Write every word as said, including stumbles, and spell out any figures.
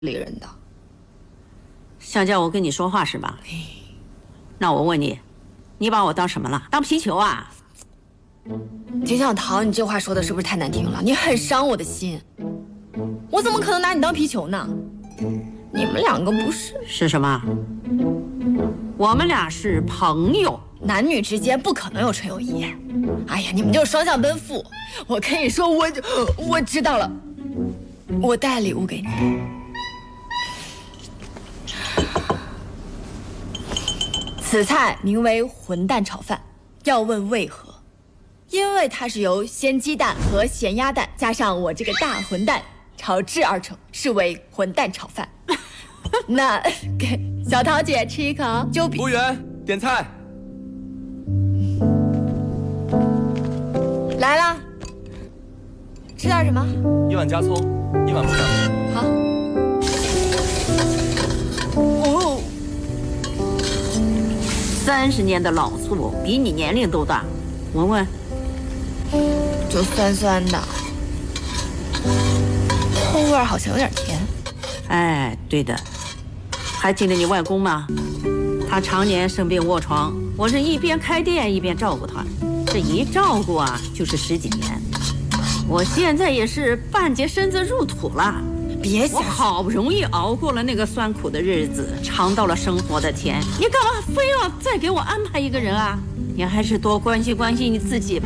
里人的。 想叫我跟你说话是吧？那我问你，你把我当什么了？当皮球啊？ 金小桃，你这话说的是不是太难听了？你很伤我的心。我怎么可能拿你当皮球呢？你们两个不是是什么？我们俩是朋友， 男女之间不可能有纯友谊。哎呀，你们就是双向奔赴。我跟你说，我我知道了，我带礼物给你。此菜名为混蛋炒饭，要问为何？因为它是由鲜鸡蛋和咸鸭蛋加上我这个大混蛋炒制而成，是为混蛋炒饭。那给小桃姐吃一口就比。 服务员，点菜。 来了，吃点什么？ 一碗加葱，一碗木耳。 好。哦， 三十年的老醋，比你年龄都大。闻闻， 就酸酸的，后味好像有点甜。 哎，对的。还记得你外公吗？他常年生病卧床，我是一边开店一边照顾他，这一照顾啊就是十几年。我现在也是半截身子入土了。 别我好不容易熬过了那个酸苦的日子，尝到了生活的甜，你干嘛非要再给我安排一个人啊？你还是多关心关心你自己吧。